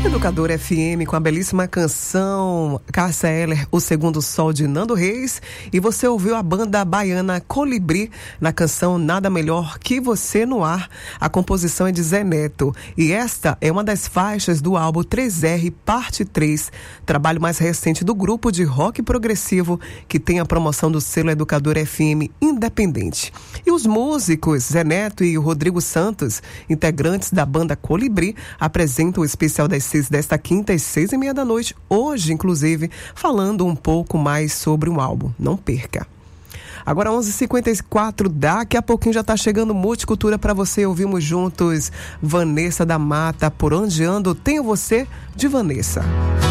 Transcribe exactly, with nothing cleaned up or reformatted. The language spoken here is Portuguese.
Educador F M com a belíssima canção Cássia Eller, O Segundo Sol, de Nando Reis. E você ouviu a banda baiana Colibri na canção Nada Melhor Que Você no Ar. A composição é de Zé Neto. E esta é uma das faixas do álbum três R Parte três, trabalho mais recente do grupo de rock progressivo que tem a promoção do selo Educador F M independente. E os músicos Zé Neto e o Rodrigo Santos, integrantes da banda Colibri, apresentam o especial das seis desta quinta às seis e meia da noite, hoje inclusive, falando um pouco mais sobre o álbum. Não perca. Agora onze e cinquenta e quatro, daqui a pouquinho já está chegando Multicultura para você. Ouvimos juntos Vanessa da Mata, Por Onde Ando, Tenho Você, de Vanessa.